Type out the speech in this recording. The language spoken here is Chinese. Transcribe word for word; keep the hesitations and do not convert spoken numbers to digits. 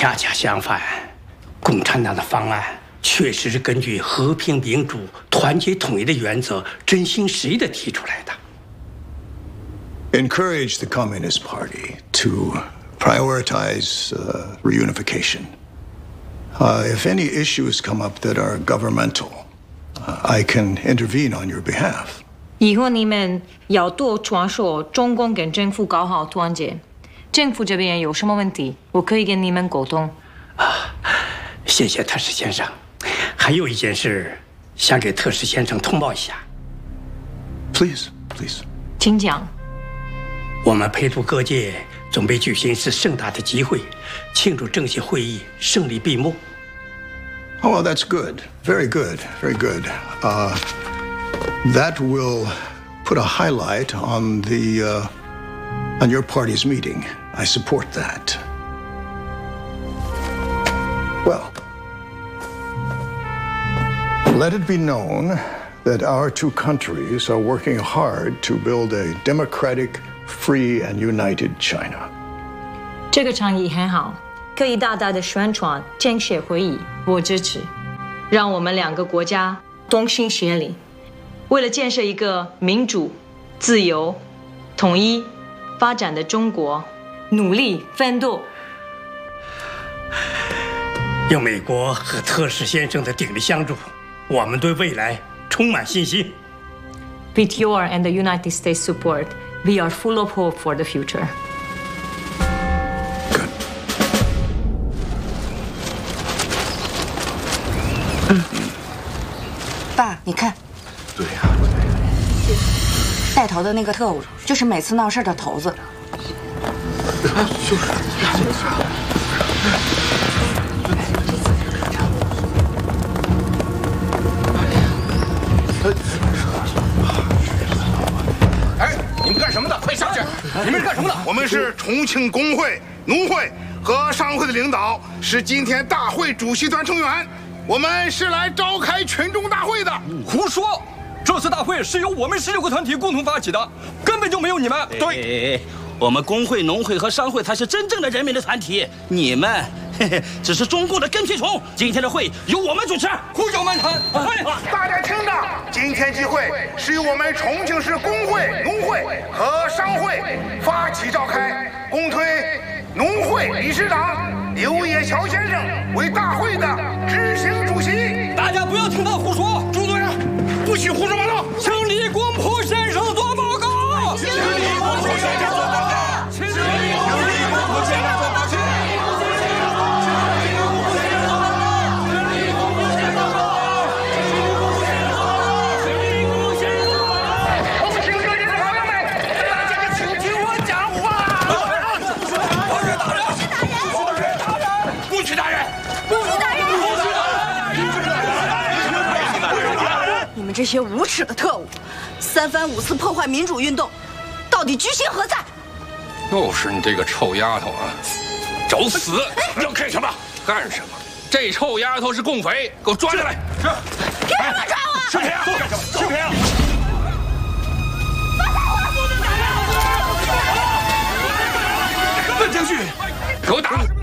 恰恰相反，共产党的方案确实是根据和平、民主、团结、统一的原则，真心实意地提出来的。 Encourage the Communist Party to prioritize uh, reunification. Uh, if any issues come up that are governmental, uh, I can intervene on your behalf. 以后你们要多传说中共跟政府搞好团结，政府这边有什么问题，我可以跟你们沟通。 啊，谢谢特使先生。还有一件事，想给特使先生通报一下。 Please, please. 请讲。 我们陪都各界准备举行一次盛大的集会，庆祝政协会议胜利闭幕。 Oh, well, that's good. Very good. Very good. Uh, that will put a highlight on the uh, on your party's meeting. I support that. Well, let it be known that our two countries are working hard to build a democratic, free, and united China. 这个倡议很好，可以大大的宣传政协会议，我支持。让我们两个国家同心协力，为了建设一个民主、自由、统一、发展的中国，努力奋斗。 有美国和特使先生的鼎力相助，我们对未来充满信心。 With your and the United States support, we are full of hope for the future. 嗯，爸，你看， 对呀、 啊，带头的那个特务就是每次闹事的头子。 啊，就是。 哎，你们干什么的？快下去！你们是干什么的？ 我们是重庆工会、农会和商会的领导，是今天大会主席团成员。我们是来召开群众大会的。 胡说！这次大会是由我们十六个团体共同发起的，根本就没有你们。 对，我们工会、农会和商会才是真正的人民的团体，你们嘿嘿只是中共的跟屁虫。今天的会由我们主持， 胡搅蛮缠。 哎，大家听着，今天集会是由我们重庆市工会、农会和商会发起召开，公推农会理事长刘业桥先生为大会的执行主席。 大家不要听他胡说， 朱主任，不许胡说八道。 请李光普先生做报告。 请李光普先生做报告。请李光普先生做报告。 这些无耻的特务，三番五次破坏民主运动，到底居心何在？ 又是你这个臭丫头啊！找死！你要干什么？干什么？这臭丫头是共匪，给我抓起来！是。 凭什么抓我？ 视频啊！干什么？视频啊！ 放开我！ 问程序，给我打！